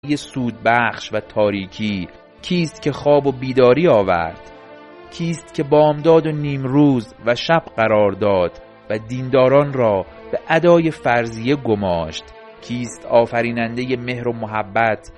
سود بخش و تاریکی؟ کیست که خواب و بیداری آورد؟ کیست که بامداد و نیمروز و شب قرار داد و دینداران را به ادای فرضیه گماشت؟ کیست آفریننده مهر و محبت؟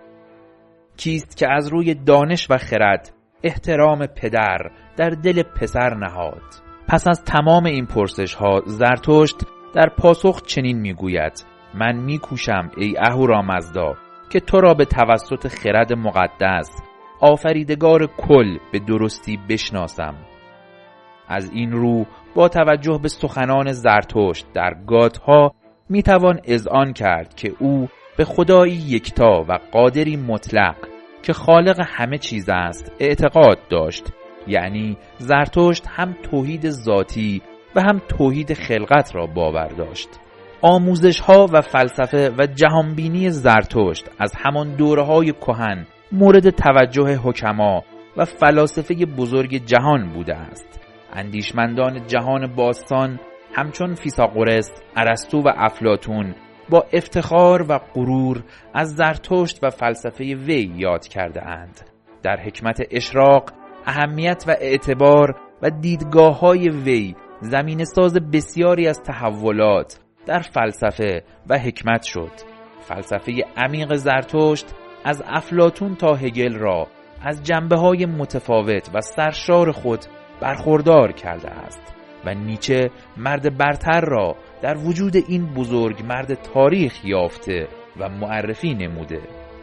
کیست که از روی دانش و خرد احترام پدر در دل پسر نهاد؟ پس از تمام این پرسش ها زرتشت در پاسخ چنین میگوید: من میکوشم ای اهورامزدا که تو را به توسط خرد مقدس آفریدگار کل به درستی بشناسم. از این رو با توجه به سخنان زرتشت در گاتها میتوان اذعان کرد که او به خدایی یکتا و قادری مطلق که خالق همه چیز است اعتقاد داشت. یعنی زرتشت هم توحید ذاتی و هم توحید خلقت را باور داشت. آموزش ها و فلسفه و جهانبینی زرتشت از همان دوره‌های کهن مورد توجه حکما و فلاسفه بزرگ جهان بوده است. اندیشمندان جهان باستان همچون فیثاغورس، ارسطو و افلاطون با افتخار و غرور از زرتشت و فلسفه وی یاد کرده اند. در حکمت اشراق، اهمیت و اعتبار و دیدگاه‌های وی زمینه ساز بسیاری از تحولات در فلسفه و حکمت شد. فلسفه عمیق زرتشت از افلاطون تا هگل را از جنبه‌های متفاوت و سرشار خود برخوردار کرده است و نیچه مرد برتر را در وجود این بزرگ مرد تاریخ یافته و معرفی نموده.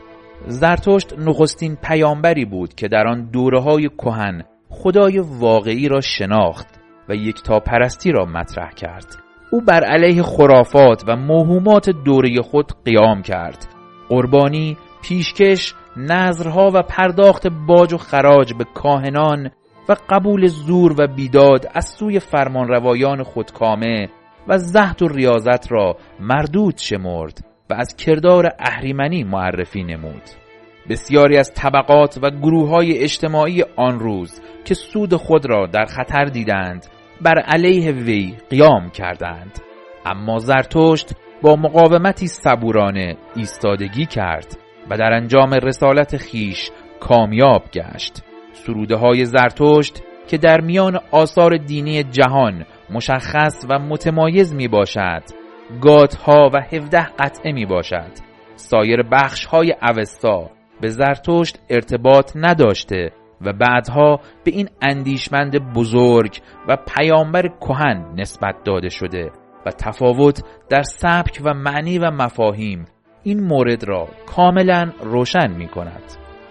زرتشت نخستین پیامبری بود که در آن دوره‌های کهن خدای واقعی را شناخت و یکتاپرستی را مطرح کرد. او بر علیه خرافات و موهومات دوره خود قیام کرد. قربانی، پیشکش، نذرها و پرداخت باج و خراج به کاهنان و قبول زور و بیداد از سوی فرمانروایان خودکامه و زهد و ریاضت را مردود شمرد و از کردار اهریمنی معرفی نمود. بسیاری از طبقات و گروه‌های اجتماعی آن روز که سود خود را در خطر دیدند بر علیه وی قیام کردند، اما زرتشت با مقاومتی صبورانه ایستادگی کرد و در انجام رسالت خیش کامیاب گشت. سروده‌های زرتشت که در میان آثار دینی جهان مشخص و متمایز می باشد، گاتها و 17 قطعه می باشد. سایر بخش‌های اوستا به زرتشت ارتباط نداشته و بعدها به این اندیشمند بزرگ و پیامبر کهن نسبت داده شده و تفاوت در سبک و معنی و مفاهیم این مورد را کاملا روشن می کند.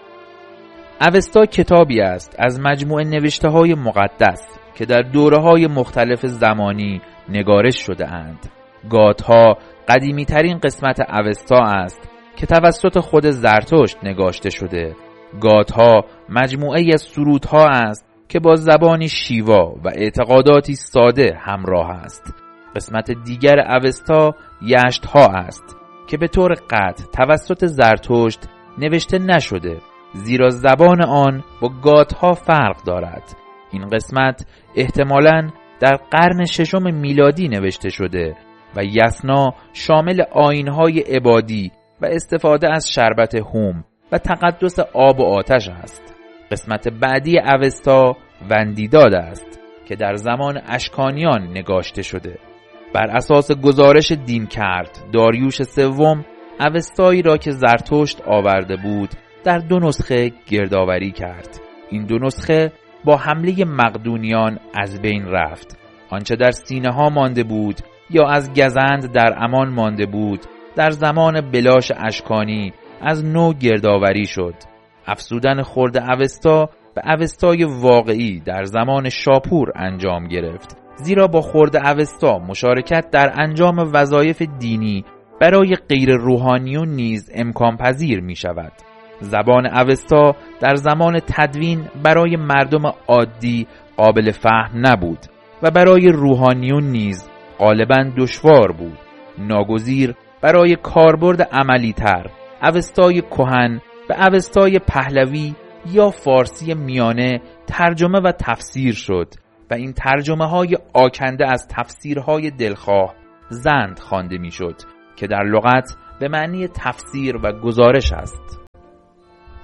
اوستا کتابی است از مجموعه نوشته‌های مقدس که در دوره‌های مختلف زمانی نگارش شده اند. گاتها قدیمی ترین قسمت اوستا است که توسط خود زرتشت نگاشته شده. گاتها مجموعه از سرودها است که با زبانی شیوا و اعتقاداتی ساده همراه است. قسمت دیگر اوستا یشتها است که به طور قطع توسط زرتشت نوشته نشده، زیرا زبان آن با گاتها فرق دارد. این قسمت احتمالاً در قرن 6 میلادی نوشته شده و یسنا شامل آیین‌های عبادی و استفاده از شربت هوم و تقدس آب و آتش است. قسمت بعدی اوستا وندیداد است که در زمان اشکانیان نگاشته شده. بر اساس گزارش دینکرد داریوش سوم اوستایی را که زرتشت آورده بود در 2 نسخه گردآوری کرد. این 2 نسخه با حمله مقدونیان از بین رفت. آنچه در سینه ها مانده بود یا از گزند در امان مانده بود در زمان بلاش اشکانی از نو گردآوری شد. افزودن خرد اوستا به اوستای واقعی در زمان شاپور انجام گرفت، زیرا با خرد اوستا مشارکت در انجام وظایف دینی برای غیر روحانیون نیز امکان پذیر می شود. زبان اوستا در زمان تدوین برای مردم عادی قابل فهم نبود و برای روحانیون نیز غالباً دشوار بود. ناگزیر برای کاربرد عملی تر اوستای کهن به اوستای پهلوی یا فارسی میانه ترجمه و تفسیر شد و این ترجمه های آکنده از تفسیرهای دلخواه زند خوانده می شد که در لغت به معنی تفسیر و گزارش است.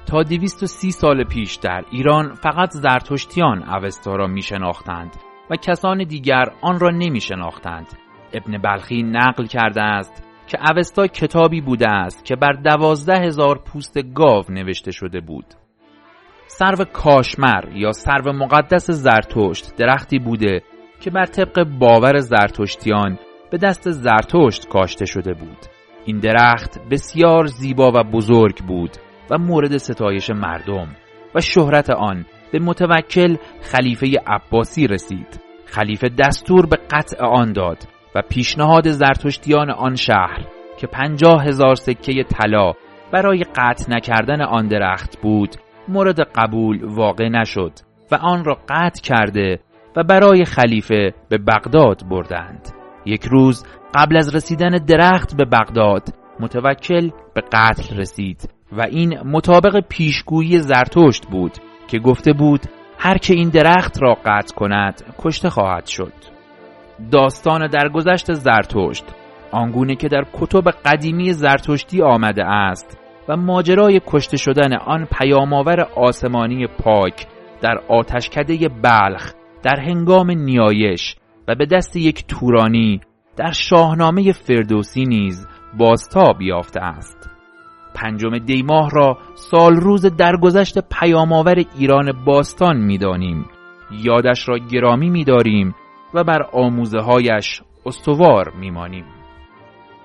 تا 230 سال پیش در ایران فقط زرتشتیان اوستا را می شناختند و کسان دیگر آن را نمی شناختند. ابن بلخی نقل کرده است که اوستا کتابی بوده است که بر 12,000 پوست گاو نوشته شده بود. سرو کاشمر یا سرو مقدس زرتشت درختی بوده که بر طبق باور زرتشتیان به دست زرتشت کاشته شده بود. این درخت بسیار زیبا و بزرگ بود و مورد ستایش مردم و شهرت آن به متوکل خلیفه عباسی رسید. خلیفه دستور به قطع آن داد و پیشنهاد زرتشتیان آن شهر که 50,000 سکه طلا برای قطع نکردن آن درخت بود مورد قبول واقع نشد و آن را قطع کرده و برای خلیفه به بغداد بردند. یک روز قبل از رسیدن درخت به بغداد متوکل به قتل رسید و این مطابق پیشگویی زرتشت بود که گفته بود هر که این درخت را قطع کند کشته خواهد شد. داستان درگذشت زرتشت آنگونه که در کتب قدیمی زرتشتی آمده است و ماجرای کشته شدن آن پیام‌آور آسمانی پاک در آتشکده بلخ در هنگام نیایش و به دست یک تورانی در شاهنامه فردوسی نیز بازتاب یافته است. 5 دی ماه را سال روز درگذشت پیام‌آور ایران باستان می‌دانیم. یادش را گرامی می‌داریم و بر آموزه‌هایش استوار می‌مانیم.